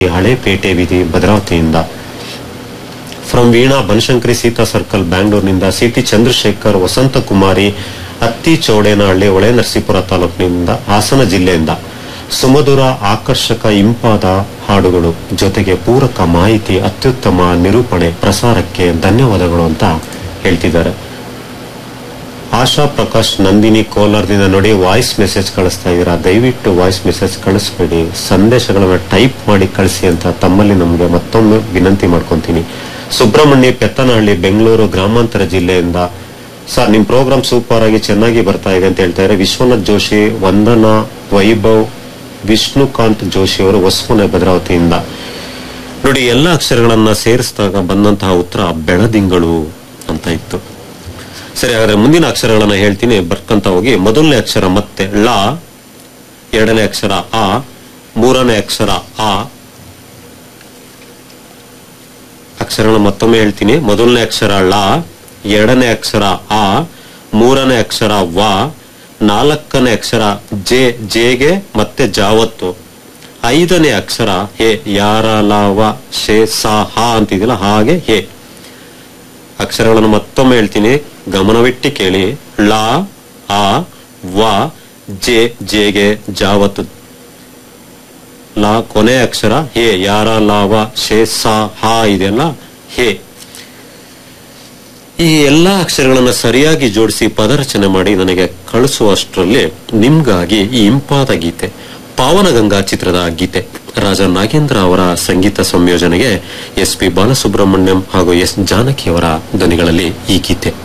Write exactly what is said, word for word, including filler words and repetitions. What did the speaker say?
ಹಳೇಪೇಟೆ ವಿಧಿ ಭದ್ರಾವತಿಯಿಂದ. From Veena Banashankari Sita circle ಬ್ಯಾಂಗ್ಳೂರಿನಿಂದ. City Chandrashekhar Vasanthakumari ಹತ್ತಿ ಚೌಡೇನಹಳ್ಳಿ ಹೊಳೆ ನರಸೀಪುರ ತಾಲೂಕಿನಿಂದ ಹಾಸನ ಜಿಲ್ಲೆಯಿಂದ. ಸುಮಧುರ ಆಕರ್ಷಕ ಇಂಪಾದ ಹಾಡುಗಳು ಜೊತೆಗೆ ಪೂರಕ ಮಾಹಿತಿ, ಅತ್ಯುತ್ತಮ ನಿರೂಪಣೆ, ಪ್ರಸಾರಕ್ಕೆ ಧನ್ಯವಾದಗಳು ಅಂತ ಹೇಳ್ತಿದ್ದಾರೆ. ಆಶಾ ಪ್ರಕಾಶ್ ನಂದಿನಿ ಕೋಲಾರದಿಂದ ನೋಡಿ ವಾಯ್ಸ್ ಮೆಸೇಜ್ ಕಳಿಸ್ತಾ ಇದ್ದೀರಾ. ದಯವಿಟ್ಟು ವಾಯ್ಸ್ ಮೆಸೇಜ್ ಕಳಿಸ್ಬೇಡಿ, ಸಂದೇಶಗಳನ್ನ ಟೈಪ್ ಮಾಡಿ ಕಳಿಸಿ ಅಂತ ತಮ್ಮಲ್ಲಿ ನಮಗೆ ಮತ್ತೊಮ್ಮೆ ವಿನಂತಿ ಮಾಡ್ಕೊಂತೀನಿ. ಸುಬ್ರಹ್ಮಣ್ಯ ಪೆತ್ತನಹಳ್ಳಿ ಬೆಂಗಳೂರು ಗ್ರಾಮಾಂತರ ಜಿಲ್ಲೆಯಿಂದ. ಸರ್, ನಿಮ್ ಪ್ರೋಗ್ರಾಮ್ ಸೂಪರ್ ಆಗಿ ಚೆನ್ನಾಗಿ ಬರ್ತಾ ಇದೆ ಅಂತ ಹೇಳ್ತಾ ಇದ್ದಾರೆ. ವಿಶ್ವನಾಥ್ ಜೋಶಿ, ವಂದನಾ, ವೈಭವ್, ವಿಷ್ಣುಕಾಂತ್ ಜೋಶಿ ಅವರು ಹೊಸಮನೆ ಭದ್ರಾವತಿಯಿಂದ. ನೋಡಿ, ಎಲ್ಲ ಅಕ್ಷರಗಳನ್ನ ಸೇರಿಸಿದಾಗ ಬಂದಂತಹ ಉತ್ತರ ಬೆಳದಿಂಗಳು ಅಂತ ಇತ್ತು. ಸರಿ, ಹಾಗಾದ್ರೆ ಮುಂದಿನ ಅಕ್ಷರಗಳನ್ನ ಹೇಳ್ತೀನಿ, ಬರ್ಕಂತ ಹೋಗಿ. ಮೊದಲನೇ ಅಕ್ಷರ ಮತ್ತೆ ಳ, ಎರಡನೇ ಅಕ್ಷರ ಆ, ಮೂರನೇ ಅಕ್ಷರ ಆ. ಅಕ್ಷರಗಳನ್ನ ಮತ್ತೊಮ್ಮೆ ಹೇಳ್ತೀನಿ. ಮೊದಲನೇ ಅಕ್ಷರ ಳ, ಎರಡನೇ ಅಕ್ಷರ ಆ, ಮೂರನೇ ಅಕ್ಷರ ವ, ನಾಲ್ಕನೇ ಅಕ್ಷರ ಜೆ, ಜೆಗೆ ಮತ್ತೆ ಜಾವತ್ತು. ಐದನೇ ಅಕ್ಷರ ಹೆ, ಯಾರ ಲಾವ ಶೇ ಸಾ ಹಾ ಅಂತಿದಿಲ್ಲ, ಹಾಗೆ ಹೆ. ಅಕ್ಷರಗಳನ್ನು ಮತ್ತೊಮ್ಮೆ ಹೇಳ್ತೀನಿ, ಗಮನವಿಟ್ಟು ಕೇಳಿ. ಳ, ಆ, ವ, ಜೆ, ಜೆಗೆ ಜಾವತ್ತು. ಲಾ ಕೊನೆ ಅಕ್ಷರ ಹೆ, ಯಾರ ಲಾವ ಶೇ ಸಾ ಹಾ ಇದೆಯಲ್ಲ, ಹೆ. ಈ ಎಲ್ಲಾ ಅಕ್ಷರಗಳನ್ನ ಸರಿಯಾಗಿ ಜೋಡಿಸಿ ಪದರಚನೆ ಮಾಡಿ ನನಗೆ ಕಳಿಸುವಷ್ಟರಲ್ಲಿ ನಿಮ್ಗಾಗಿ ಈ ಇಂಪಾದ ಗೀತೆ, ಪಾವನಗಂಗಾ ಚಿತ್ರದ ಗೀತೆ, ರಾಜ ನಾಗೇಂದ್ರ ಅವರ ಸಂಗೀತ ಸಂಯೋಜನೆಗೆ ಎಸ್ ಪಿ ಬಾಲಸುಬ್ರಹ್ಮಣ್ಯಂ ಹಾಗೂ ಎಸ್ ಜಾನಕಿ ಅವರ ಧ್ವನಿಗಳಲ್ಲಿ ಈ ಗೀತೆ.